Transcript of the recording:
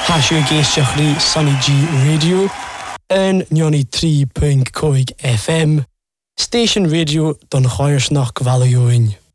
Tá siú géisteach rí Sunny G Radio yn 93.5 FM, Station Radio don Choirsnach Valioin.